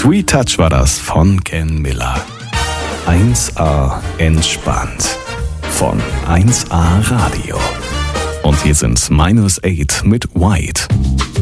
Sweet Touch war das von Ken Miller. 1A entspannt von 1A Radio. Und hier sind -8 mit White.